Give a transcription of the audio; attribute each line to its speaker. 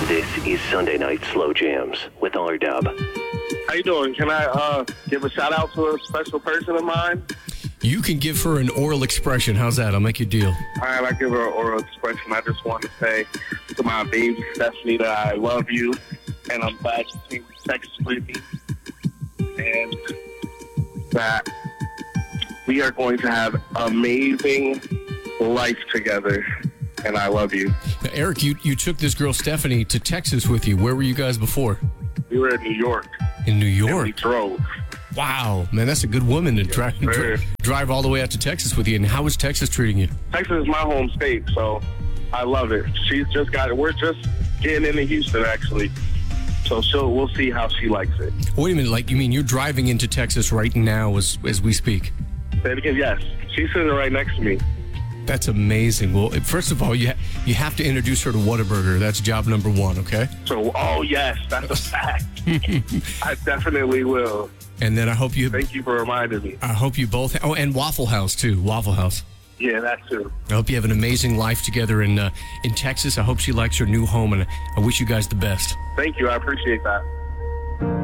Speaker 1: This is Sunday Night Slow Jams with R-Dub.
Speaker 2: How you doing? Can I give a shout out to a special person of mine?
Speaker 3: You can give her an oral expression. How's that? I'll make you a deal.
Speaker 2: All right, I'll give her an oral expression. I just want to say to my baby Stephanie that I love you, and I'm glad you came to Texas with me, and that we are going to have amazing life together, and I love you.
Speaker 3: Now, Eric, you took this girl Stephanie to Texas with you. Where were you guys before?
Speaker 2: We were in New York.
Speaker 3: In New
Speaker 2: And we
Speaker 3: York?
Speaker 2: drove.
Speaker 3: Wow, man, that's a good woman to drive all the way out to Texas with you. And how is Texas treating you?
Speaker 2: Texas is my home state, so I love it. We're just getting into Houston, actually. So we'll see how she likes it.
Speaker 3: Wait a minute, like, you mean you're driving into Texas right now as we speak?
Speaker 2: Say it again, yes. She's sitting right next to me.
Speaker 3: That's amazing. Well, first of all, you have to introduce her to Whataburger. That's job number one, okay?
Speaker 2: So, yes, that's a fact. I definitely will.
Speaker 3: And then I hope you...
Speaker 2: Thank you for reminding me.
Speaker 3: I hope you both... Oh, and Waffle House, too. Waffle House.
Speaker 2: Yeah, that too.
Speaker 3: I hope you have an amazing life together in Texas. I hope she likes her new home, and I wish you guys the best.
Speaker 2: Thank you. I appreciate that.